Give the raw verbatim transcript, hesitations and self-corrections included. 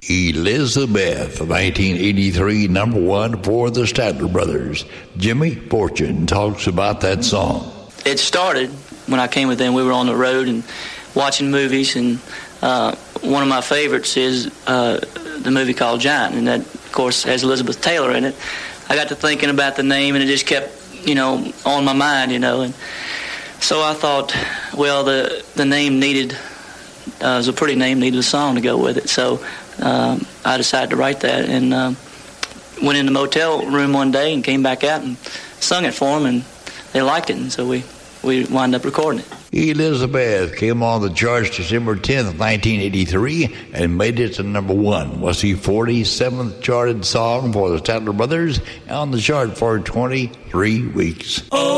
Elizabeth, nineteen eighty-three, number one for the Statler Brothers. Jimmy Fortune talks about that song. It started when I came with them. We were on the road and watching movies, and uh, one of my favorites is uh, the movie called Giant, and that, of course, has Elizabeth Taylor in it. I got to thinking about the name, and it just kept, you know, on my mind, you know, and so I thought, well, the the name needed, uh, it was a pretty name, needed a song to go with it, so um, I decided to write that, and um, went in the motel room one day and came back out and sung it for them, and they liked it, and so we, we wound up recording it. Elizabeth came on the charts December tenth, nineteen eighty-three, and made it to number one. Was the forty-seventh charted song for the Statler Brothers, on the chart for twenty-three weeks. Oh.